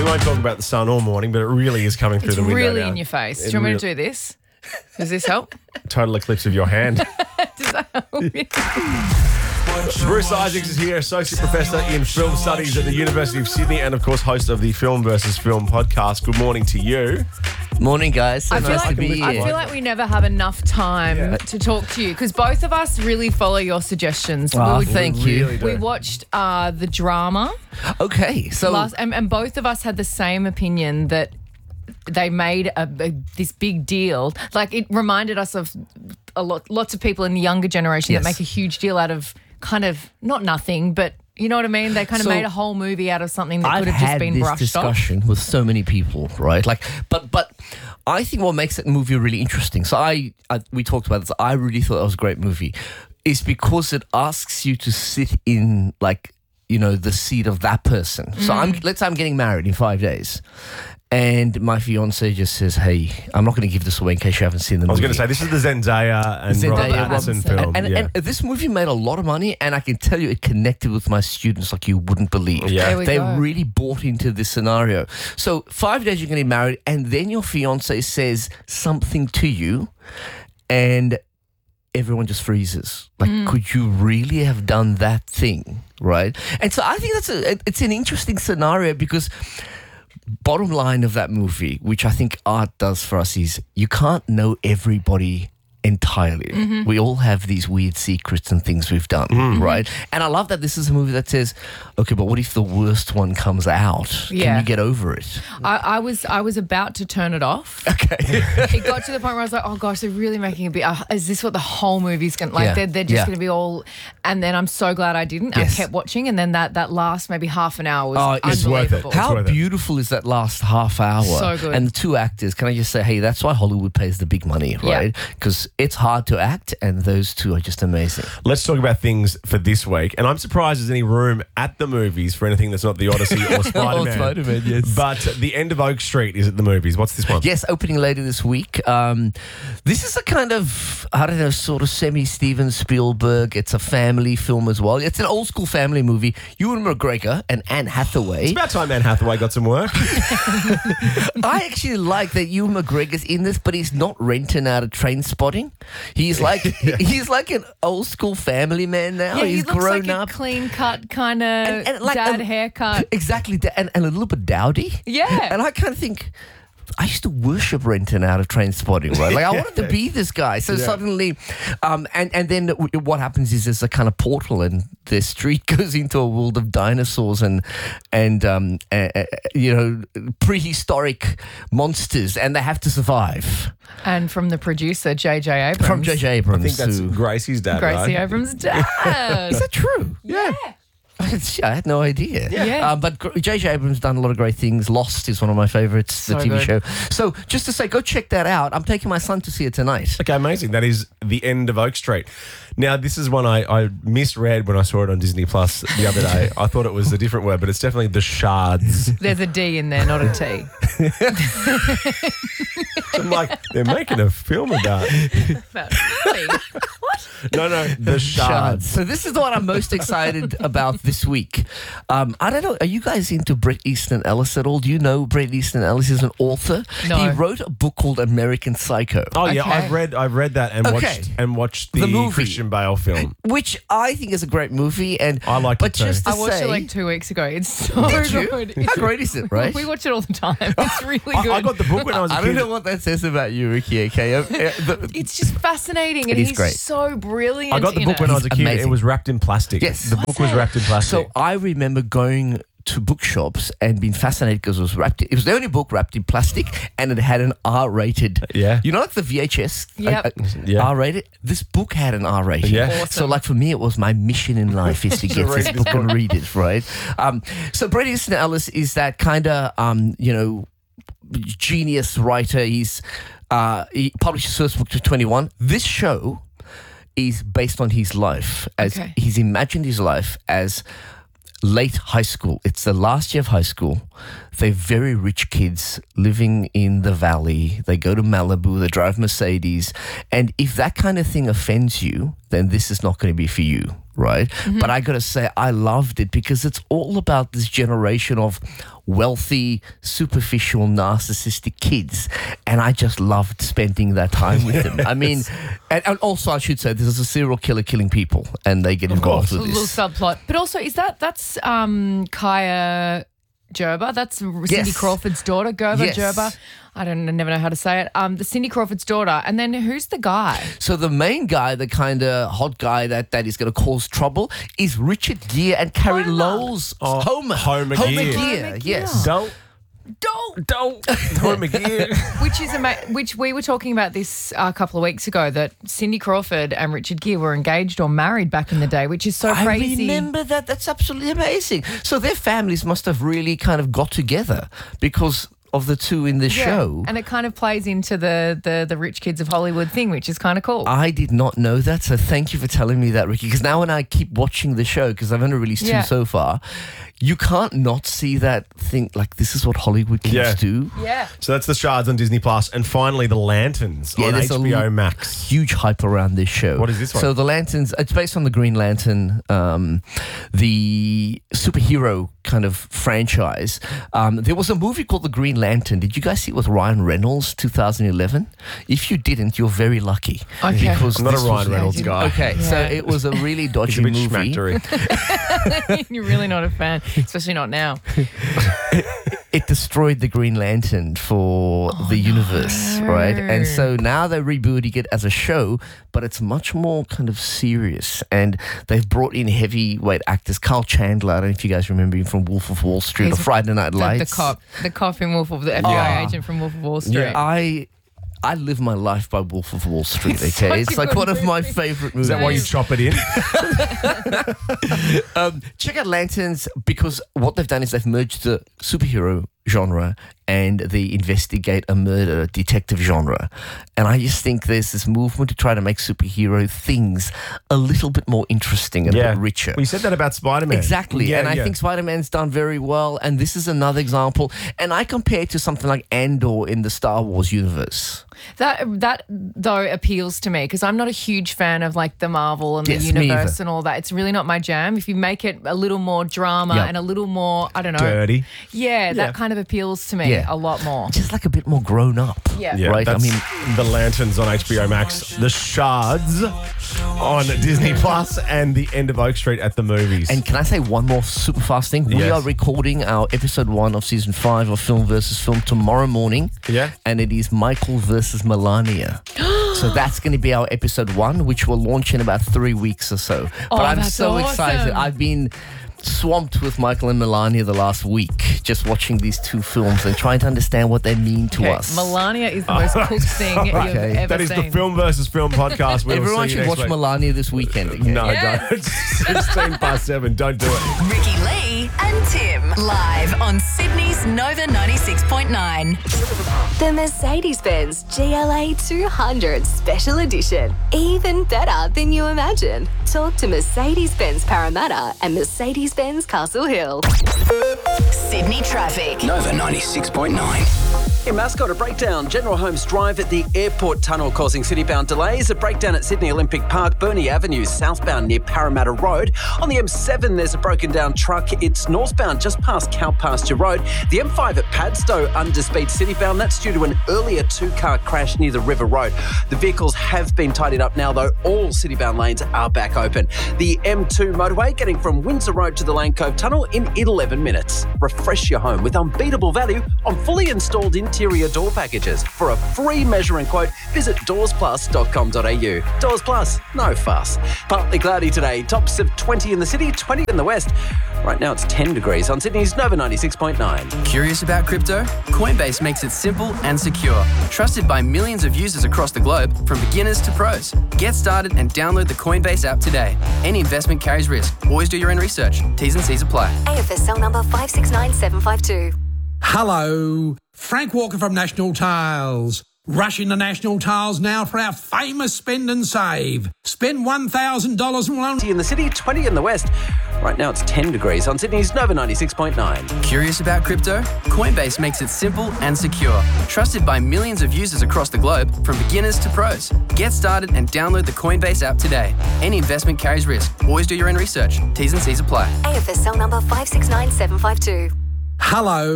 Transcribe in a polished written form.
won't talk about the sun all morning, but it really is coming through It's the window really now. in your face. Do you want me to do this? Does this help? Total eclipse of your hand. Does that help? Bruce Isaacs is here, Associate Professor in Film Studies at the University of Sydney and, of course, host of the Film versus Film podcast. Good morning to you. Morning, guys. So nice to be here. I feel like we never have enough time to talk to you because both of us really follow your suggestions. Thank you. Really do. We watched the drama Okay, so and both of us had the same opinion that they made this big deal. Like, it reminded us of lots of people in the younger generation that Yes. make a huge deal out of kind of not nothing, but you know what I mean? They kind of So, made a whole movie out of something that I've could have just had been this brushed off. discussion with so many people, right? Like, but I think what makes that movie really interesting. So we talked about this. I really thought it was a great movie. Is because it asks you to sit in, like, you know, the seat of that person. So let's say I'm getting married in 5 days. And my fiance just says, "Hey, I'm not going to give this away in case you haven't seen the movie." I was going to say, this is the Zendaya and Robert Pattinson film. And this movie made a lot of money, and I can tell you it connected with my students like you wouldn't believe. Yeah. There we They go. really bought into this scenario. So 5 days you're going to be married, and then your fiance says something to you, and everyone just freezes. Like, could you really have done that thing, right? And so I think it's an interesting scenario because bottom line of that movie, which I think art does for us, is you can't know everybody entirely. We all have these weird secrets and things we've done, right? And I love that this is a movie that says, okay, but what if the worst one comes out? Can Yeah. you get over it? I was about to turn it off. Okay. It got to the point where I was like, oh gosh, they're really making a bit. Is this what the whole movie's going to like? Yeah. They're just going to be all. And then I'm so glad I didn't. Yes. I kept watching, and then that last maybe half an hour was it's worth it. unbelievable. How- How worth it. beautiful is that last half hour? So good. And the two actors, can I just say, hey, that's why Hollywood pays the big money, right? Because it's hard to act, and those two are just amazing. Let's talk about things for this week. And I'm surprised there's any room at the movies for anything that's not The Odyssey or Spider-Man. Spider-Man, yes. But The End of Oak Street is at the movies. What's this one? Yes, opening later this week. This is a kind of, I don't know, sort of semi-Steven Spielberg. It's a family film as well. It's an old school family movie. Ewan McGregor and Anne Hathaway. It's about time Anne Hathaway got some work. I actually like that Ewan McGregor's in this, but he's not Renton out of Train Spotting. He's like he's like an old school family man now. Yeah, he's he looks grown like up. a clean cut kind of And like dad a- haircut. Exactly, and a little bit dowdy. Yeah. And I kind of think, I used to worship Renton out of Train Spotting, right? Like, I wanted to be this guy. So suddenly, and then what happens is there's a kind of portal, and the street goes into a world of dinosaurs and you know, prehistoric monsters, and they have to survive. And from the producer, J.J. Abrams. From J.J. I Abrams. think that's who- Gracie's dad, Gracie right? Abrams' dad. Is that true? Yeah. I had no idea. Yeah. But J.J. Abrams done a lot of great things. Lost is one of my favorites, So the TV good. show. So just to say, go check that out. I'm taking my son to see it tonight. Okay, amazing. That is The End of Oak Street. Now, this is one I misread when I saw it on Disney Plus the other day. I thought it was a different word, but it's definitely The Shards. There's a D in there, not a T. I'm like, they're making a film about But really? No, The Shards. So this is the one I'm most excited about this week. I don't know, are you guys into Bret Easton Ellis at all? Do you know Bret Easton Ellis is an author? No. He wrote a book called American Psycho. Oh yeah, Okay. I've read that and watched the movie. Christian Bale film. Which I think is a great movie, and I liked it but too. just to I watched say, it like 2 weeks ago. It's so Did you? good. How great is it, right? We watch it all the time. It's really good. I got the book when I was a I kid. don't know what that says about you, Ricky. Okay, It's just fascinating, and It is he's great. so brilliant. I got the in book it. when I was a kid. Amazing. It was wrapped in plastic. Yes. The book was wrapped in plastic. So I remember going to bookshops and being fascinated because it was the only book wrapped in plastic, and it had an R-rated. Yeah. You know, like the VHS. Yep. Yeah. R-rated. This book had an R rating. Yeah. Awesome. So, like, for me, it was my mission in life is to get read this this book and book. read it, right? So Bret Easton Ellis is that kind of, you know, genius writer. He published his first book to 21. This show is based on his life, as Okay. he's imagined his life as late high school. It's the last year of high school. They're very rich kids living in the valley. They go to Malibu, they drive Mercedes. And if that kind of thing offends you, then this is not going to be for you, right? But I got to say, I loved it because it's all about this generation of wealthy, superficial, narcissistic kids. And I just loved spending that time with them. I mean, and also I should say, this is a serial killer killing people and they get involved with A little this. subplot. But also, that's Kaya Gerber. That's Cindy Yes. Crawford's daughter, Gerber, Yes. Gerber. I never know how to say it. The Cindy Crawford's daughter. And then who's the guy? So the main guy, the kind of hot guy that is going to cause trouble, is Richard Gere and Carrie Lowell's Homer. Homer Gere. Homer Yes. Don't. Homer Gere. Which we were talking about this a couple of weeks ago, that Cindy Crawford and Richard Gere were engaged or married back in the day, which is so crazy. I remember that. That's absolutely amazing. So their families must have really kind of got together because of the two in the show. And it kind of plays into the rich kids of Hollywood thing, which is kind of cool. I did not know that, so thank you for telling me that, Ricky, because now when I keep watching the show, because I've only released two so far, you can't not see that thing, like this is what Hollywood kids do. Yeah. So that's the Shards on Disney Plus, and finally the Lanterns on there's HBO Max. Huge hype around this show. What is this one? So the Lanterns, it's based on the Green Lantern, the superhero kind of franchise. There was a movie called The Green Lantern. Did you guys see it with Ryan Reynolds, 2011? If you didn't, you're very lucky. Okay. Because I'm not a this Ryan was- Reynolds guy. Okay, so Yeah. it was a really He's dodgy a bit movie. schmactery. You're really not a fan, especially not now. It destroyed the Green Lantern for the universe, right? And so now they're rebooting it as a show, but it's much more kind of serious. And they've brought in heavyweight actors. Carl Chandler, I don't know if you guys remember him from Wolf of Wall Street or He's Friday Night Lights. The cop in Wolf of the FBI agent from Wolf of Wall Street. I live my life by Wolf of Wall Street, okay? Such It's a like good one of my movie. favorite Is movies. that why you chop it in? Check out Lanterns, because what they've done is they've merged the superhero genre and the investigate a murder detective genre. And I just think there's this movement to try to make superhero things a little bit more interesting and a bit richer. Well, you said that about Spider-Man. Exactly. Yeah, and I think Spider-Man's done very well. And this is another example. And I compare it to something like Andor in the Star Wars universe. That though appeals to me because I'm not a huge fan of like the Marvel and Yes, the me universe either. and all that. It's really not my jam. If you make it a little more drama Yep. and a little more, I don't know, Dirty. Yeah, that kind of appeals to me a lot more. Just like a bit more grown up. Yeah. Yeah, Right, I that's mean- the Lanterns on HBO Max, the Shards on Disney Plus, and the End of Oak Street at the movies. And can I say one more super fast thing? We Yes. are recording our episode 1 of season 5 of Film versus Film tomorrow morning. Yeah. And it is Michael versus Melania. So that's going to be our episode 1, which will launch in about 3 weeks or so. But I'm that's so excited. awesome. I've been swamped with Michael and Melania the last week, just watching these two films and trying to understand what they mean to Okay, us. Melania is the most cooked thing you've ever that is seen. the Film versus Film podcast. We will Everyone see you should next watch week. Melania this weekend. Okay? No, Yes. don't. It's 16 past 7. Don't do it. Ricky Lee and Tim live on Sydney's Nova 96.9. The Mercedes-Benz GLA 200 Special Edition. Even better than you imagine. Talk to Mercedes-Benz Parramatta and Mercedes-Benz Castle Hill. Sydney traffic. Nova 96.9. In Mascot, a breakdown. General Holmes Drive at the airport tunnel causing city-bound delays. A breakdown at Sydney Olympic Park, Burnie Avenue, southbound near Parramatta Road. On the M7, there's a broken down truck. It's northbound just past Cow Pasture Road. The M5 at Padstow, underspeed city-bound. That's due to an earlier two-car crash near the River Road. The vehicles have been tidied up now, though. All city-bound lanes are back open. The M2 motorway getting from Windsor Road to the Lane Cove Tunnel in 11 minutes. Refresh your home with unbeatable value on fully installed interior door packages. For a free measure and quote, visit doorsplus.com.au. Doors Plus, no fuss. Partly cloudy today, tops of 20 in the city, 20 in the west. Right now it's 10 degrees on Sydney's Nova 96.9. Curious about crypto? Coinbase makes it simple and secure. Trusted by millions of users across the globe, from beginners to pros. Get started and download the Coinbase app today. Any investment carries risk. Always do your own research. T's and C's apply. AFSL number 569752. Hello, Frank Walker from National Tiles. Rush into National Tiles now for our famous spend and save. Spend $1,000 and one. In the city, 20 in the west. Right now it's 10 degrees on Sydney's Nova 96.9. Curious about crypto? Coinbase makes it simple and secure. Trusted by millions of users across the globe, from beginners to pros. Get started and download the Coinbase app today. Any investment carries risk. Always do your own research. T's and C's apply. AFSL number 569752. Hello.